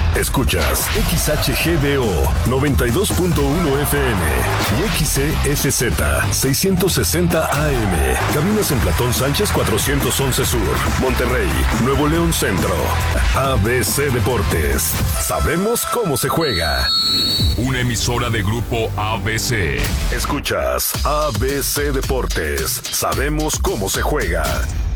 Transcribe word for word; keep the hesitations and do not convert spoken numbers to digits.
Escuchas X H G D O noventa y dos punto uno F M y X E S Z seiscientos sesenta A M. Cabinas en Platón Sánchez cuatrocientos once Sur, Monterrey, Nuevo León Centro. A B C Deportes. Sabemos cómo se juega. Una emisora de Grupo A B C. Escuchas A B C Deportes. Sabemos cómo se juega.